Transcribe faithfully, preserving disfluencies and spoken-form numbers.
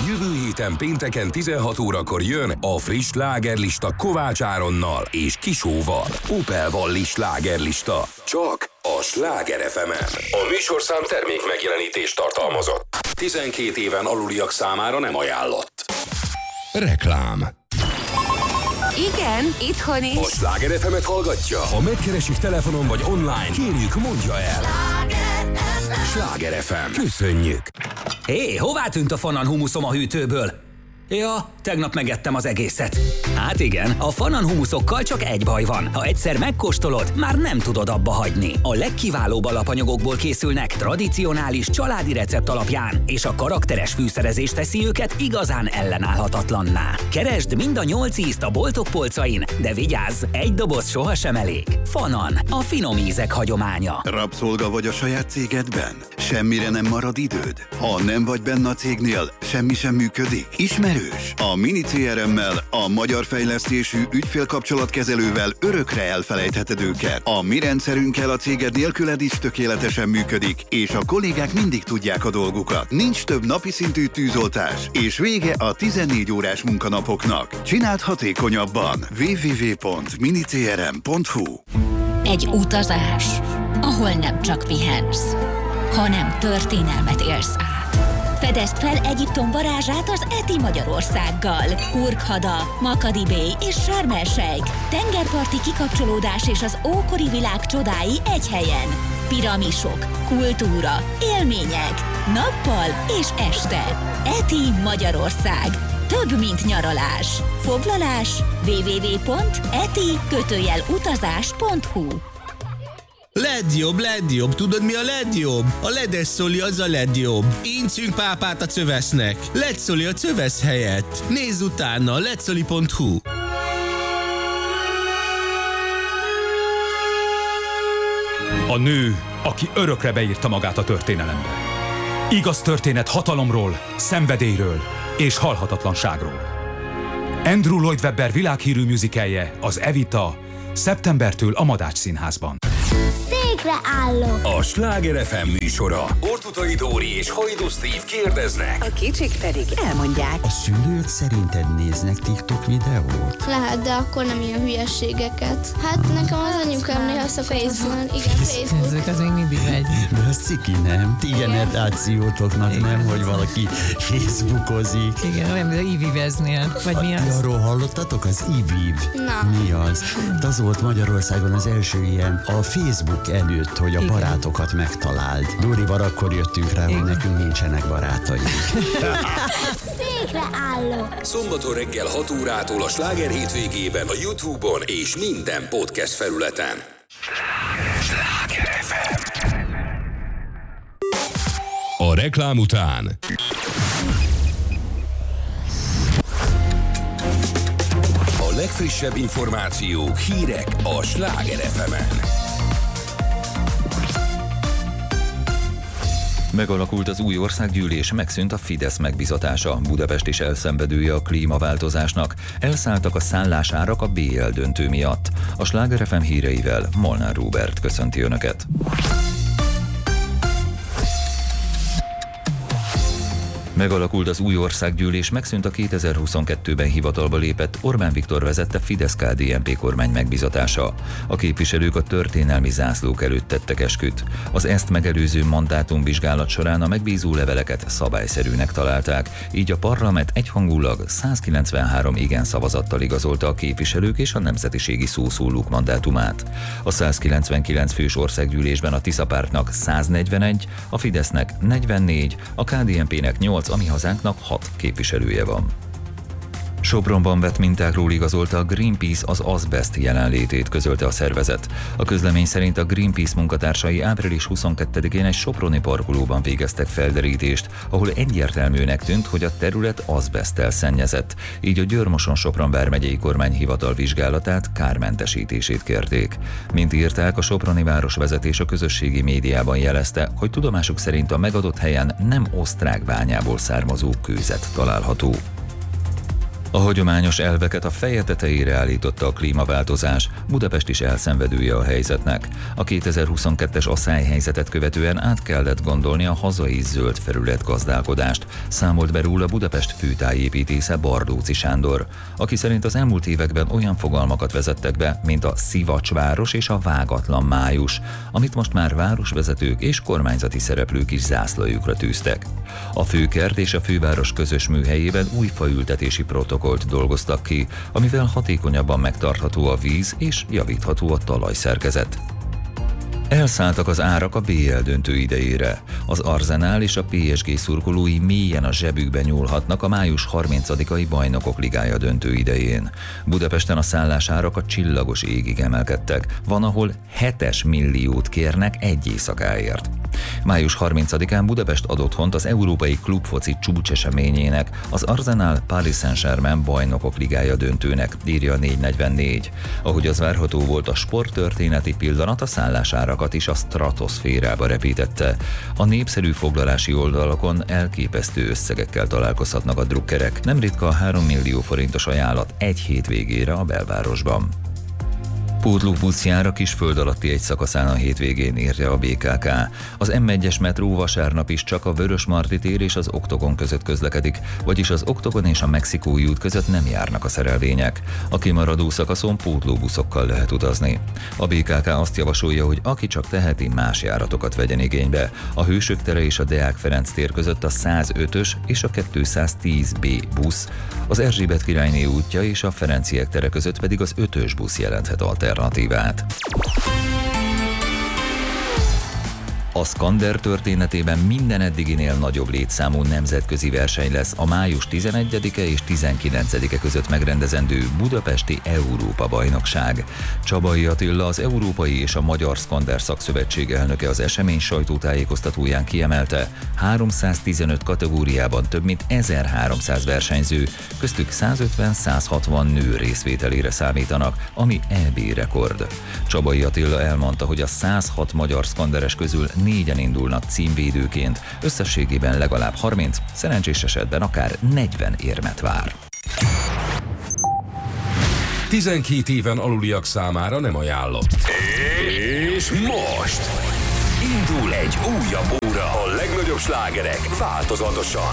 Jövő héten pénteken tizenhat órakor jön a friss slágerlista Kovács Áronnal és Kisóval. Opel Valli slágerlista. Csak a Sláger ef emen. A műsorszám termék megjelenítést tartalmazott. tizenkét éven aluliak számára nem ajánlott. Reklám. Igen, itthon is. A Sláger ef emet hallgatja? Ha megkeresik telefonon vagy online, kérjük, mondja el. Sláger ef em. Köszönjük. Hé, hová tűnt a Fanan humuszom a hűtőből? Ja, tegnap megettem az egészet. Hát igen, a Fanan humuszokkal csak egy baj van. Ha egyszer megkóstolod, már nem tudod abba hagyni. A legkiválóbb alapanyagokból készülnek, tradicionális családi recept alapján, és a karakteres fűszerezés teszi őket igazán ellenállhatatlanná. Keresd mind a nyolc ízt a boltok polcain, de vigyázz, egy doboz sohasem elég. Fanan, a finom ízek hagyománya. Rabszolga vagy a saját cégedben? Semmire nem marad időd? Ha nem vagy benne a cégnél, semmi sem működik? Ismerős? A Mini cé er emmel, a magyar fejlesztésű ügyfélkapcsolatkezelővel örökre elfelejtheted őket. A mi rendszerünkkel a céged nélküled is tökéletesen működik, és a kollégák mindig tudják a dolgukat. Nincs több napi szintű tűzoltás, és vége a tizennégy órás munkanapoknak. Csináld hatékonyabban. double-u double-u double-u pont mini c r m pont h u. Egy utazás, ahol nem csak pihensz, hanem történelmet élsz át. Fedezd fel Egyiptom varázsát az Eti Magyarországgal. Hurghada, Makadi Bay és Sharm el-Sheikh. Tengerparti kikapcsolódás és az ókori világ csodái egy helyen. Piramisok, kultúra, élmények, nappal és este. Eti Magyarország. Több, mint nyaralás. Foglalás double-u double-u double-u pont eti utazás pont h u. Legjobb, legjobb, tudod mi a legjobb? A ledes szoli az a legjobb. Incünk pápát a cövesznek. Led szoli a cövesz helyett. Nézz utána, ledszoli pont h u. A nő, aki örökre beírta magát a történelembe. Igaz történet hatalomról, szenvedélyről és halhatatlanságról. Andrew Lloyd Webber világhírű musicalje, az Evita, szeptembertől a Madács Színházban. Székre állok! A Sláger ef em műsora. Ortutai Dóri és Hajdú Steve kérdeznek. A kicsik pedig elmondják. A szülők szerinted néznek TikTok videót? Lehet, de akkor nem ilyen hülyeségeket. Hát nekem az anyukám néha szokott használni. Igen, Facebook. Facebook az még mindig megy. De az ciki, nem? Ti generációtoknak igen, nem, hogy valaki Facebookozik. Igen, olyan, mint iviveznél. Vagy mi az? Arról hallottatok? Az iviv. Na. Mi az? De az volt Magyarországon az első ilyen a Facebook előtt, hogy a igen. barátokat megtaláld. Dórival akkor jöttünk rá, igen. hogy nekünk nincsenek barátaink. Székre állok! Szombaton reggel hat órától a Sláger hétvégében a YouTube-on és minden podcast felületen. Sláger ef em. A reklám után a legfrissebb információk, hírek a Sláger ef emen. Megalakult az új országgyűlés, megszűnt a Fidesz megbizatása. Budapest is elszenvedője a klímaváltozásnak. Elszálltak a szállásárak a bé el döntő miatt. A Sláger ef em híreivel Molnár Róbert köszönti Önöket. Megalakult az új országgyűlés, megszűnt a kétezer-huszonkettőben hivatalba lépett Orbán Viktor vezette Fidesz-ká dé en pé kormány megbizatása. A képviselők a történelmi zászlók előtt tettek esküt. Az ezt megelőző mandátumvizsgálat során a megbízó leveleket szabályszerűnek találták, így a parlament egyhangulag százkilencvenhárom igen szavazattal igazolta a képviselők és a nemzetiségi szószólók mandátumát. A százkilencvenkilenc fős országgyűlésben a Tisza pártnak száznegyvenegy, a Fidesznek negyvennégy, a ká dé en pének nyolc, a Mi Hazánknak hat képviselője van. Sopronban vett mintákról igazolta a Greenpeace az azbest jelenlétét, közölte a szervezet. A közlemény szerint a Greenpeace munkatársai április huszonkettedikén egy soproni parkolóban végeztek felderítést, ahol egyértelműnek tűnt, hogy a terület azbesttel szennyezett, így a Győr-Moson-Sopron vármegyei kormányhivatal vizsgálatát, kármentesítését kérték. Mint írták, a soproni városvezetés a közösségi médiában jelezte, hogy tudomásuk szerint a megadott helyen nem osztrák bányából származó kőzet található. A hagyományos elveket a feje tetejére állította a klímaváltozás, Budapest is elszenvedője a helyzetnek. A kétezer-huszonkettes asszályhelyzetet követően át kellett gondolni a hazai zöld felület gazdálkodást, számolt be róla Budapest főtájépítésze Bardóczy Sándor, aki szerint az elmúlt években olyan fogalmakat vezettek be, mint a szivacsváros és a vágatlan május, amit most már városvezetők és kormányzati szereplők is zászlajukra tűztek. A főkert és a főváros közös műhelyében új faültetési protokollt dolgoztak ki, amivel hatékonyabban megtartható a víz és javítható a talajszerkezet. Elszálltak az árak a bé el döntő idejére. Az Arsenal és a pé es gé szurkolói mélyen a zsebükbe nyúlhatnak a május harmincadikai Bajnokok Ligája döntő idején. Budapesten a szállásárak a csillagos égig emelkedtek, van, ahol hetes milliót kérnek egy éjszakáért. május harmincadikán Budapest ad otthont az Európai Klubfoci csúcseseményének, az Arsenal Paris Saint-Germain Bajnokok Ligája döntőnek, írja a négy negyvennégy. Ahogy az várható volt, a sporttörténeti pillanat a szállásárakat is a stratoszférába repítette. A népszerű foglalási oldalakon elképesztő összegekkel találkozhatnak a drukkerek, nem ritka a három millió forintos ajánlat egy hétvégére a belvárosban. Pótlóbusz jár a Kisföld alatti egy szakaszán a hétvégén, írja a bé ká ká. Az em egyes metró vasárnap is csak a Vörösmarty tér és az Oktogon között közlekedik, vagyis az Oktogon és a Mexikói út között nem járnak a szerelvények. A kimaradó szakaszon pótlóbuszokkal lehet utazni. A bé ká ká azt javasolja, hogy aki csak teheti, más járatokat vegyen igénybe. A Hősök tere és a Deák Ferenc tér között a százötös és a kétszáztíz bé busz, az Erzsébet királyné útja és a Ferenciek tere között pedig az ötös busz jelenthet alternatívát. A Skander történetében minden eddiginél nagyobb létszámú nemzetközi verseny lesz a május tizenegyedike és tizenkilencedike között megrendezendő budapesti Európa-bajnokság. Csabai Attila, az Európai és a Magyar Skander Szakszövetség elnöke az esemény sajtótájékoztatóján kiemelte, háromszáztizenöt kategóriában több mint ezerháromszáz versenyző, köztük százötven-százhatvan nő részvételére számítanak, ami é bé rekord. Csabai Attila elmondta, hogy a százhat magyar skanderes közül négyen indulnak címvédőként, összességében legalább harminc, szerencsés esetben akár negyven érmet vár. tizenkét éven aluliak számára nem ajánlott. És most indul egy újabb óra, a legnagyobb slágerek változatosan.